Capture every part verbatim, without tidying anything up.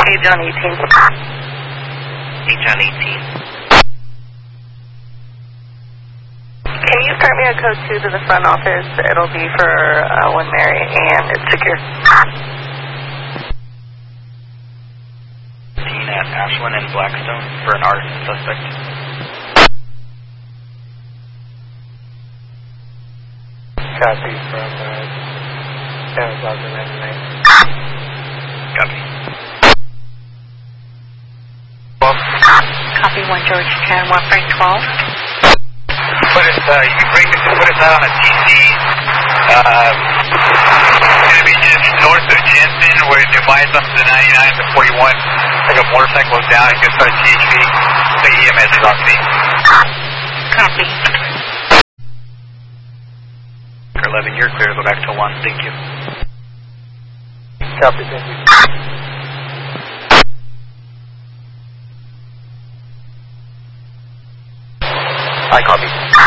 Eight John eighteen. Eight John eighteen. Can you start me a code two to the front office? It'll be for uh, one Mary, and it's secure. Dean at Ashland and Blackstone for an arson suspect. Copy from uh, San Plaza ninety-nine. Copy. Copy one George ten, one Frank twelve. Put us, uh, you can break it to put us out on a T C. Uh, it's going to be just north of Jensen, where it divides up to the ninety-nine to forty-one. Like a motorcycle goes down, it gets our T H P. The E M S is on scene. Copy. eleven, you're clear to go back to one. Thank you. Copy, thank you. I copy.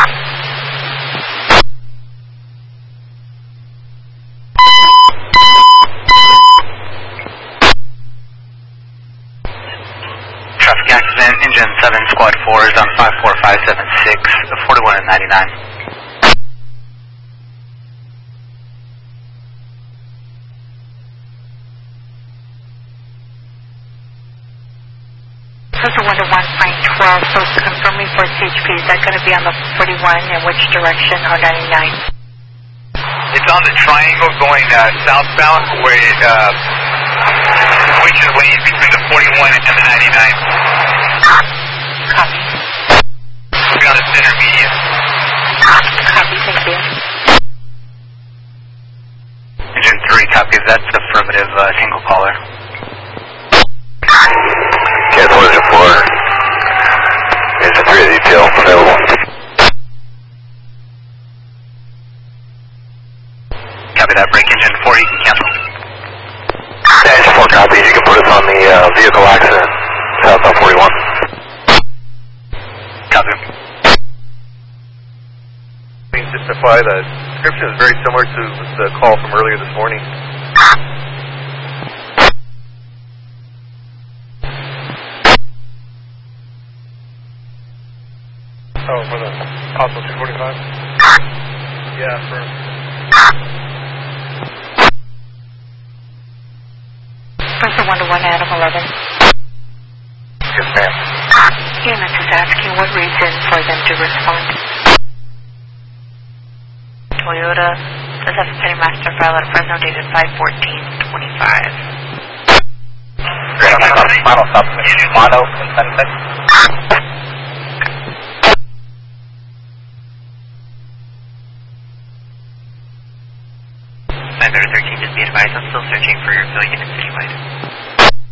Traffic accident, engine seven, squad four is on five four five seven six, forty-one and ninety-nine. Cruiser one to one Frank twelve, so confirm me for C H P. Is that going to be on the forty-one and which direction or ninety-nine? It's on the triangle going uh, southbound where it uh, switches lanes between the forty-one and the ninety-nine. Copy. We're on the center median. Copy, thank you. Engine three copies, that's affirmative, uh, single caller. Cancellation four. Engine three detail available. Copy that, break engine four, you can cancel. Yeah, engine four copies, you can put us on the uh, vehicle accident, south on forty-one. Copy. Please justify the description is very similar to the call from earlier this morning. Oh, for the possible two forty-five? Yeah, for... Cruiser one to one Adam eleven. Yes, ma'am. E M S is asking what reason for them to respond. Toyota does have a Penny Master file at Fresno dated five fourteen twenty-five. Final stop, Mono, Sunset. nine thirteen, just be advised, I'm still searching for your billion and citywide.